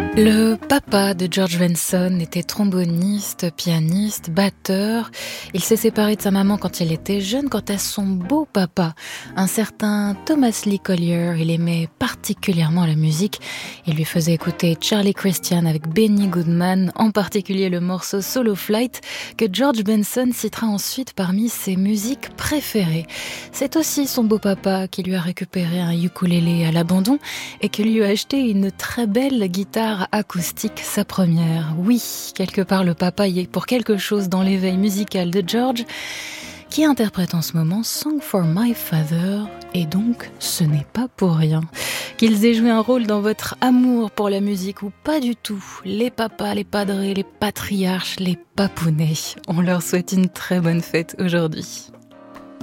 Le papa de George Benson était tromboniste, pianiste, batteur. Il s'est séparé de sa maman quand il était jeune. Quant à son beau papa, un certain Thomas Lee Collier, il aimait particulièrement la musique. Il lui faisait écouter Charlie Christian avec Benny Goodman, en particulier le morceau Solo Flight, que George Benson citera ensuite parmi ses musiques préférées. C'est aussi son beau papa qui lui a récupéré un ukulélé à l'abandon et qui lui a acheté une très belle guitare acoustique, sa première. Oui, quelque part le papa y est pour quelque chose dans l'éveil musical de George, qui interprète en ce moment Song for My Father, et donc ce n'est pas pour rien. Qu'ils aient joué un rôle dans votre amour pour la musique ou pas du tout, les papas, les padres, les patriarches, les papounets, on leur souhaite une très bonne fête aujourd'hui.